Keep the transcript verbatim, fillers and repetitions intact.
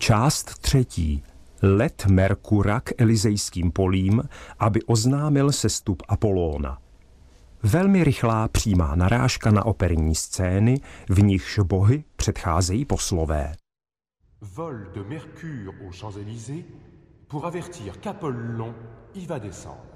Část třetí. Let Merkura k Elizejským polím, aby oznámil sestup Apolóna. Velmi rychlá přímá narážka na operní scény, v nichž bohy předcházejí poslové. Vol de Mercure aux Champs-Élysées pour avertir qu'Apollon y va descendre.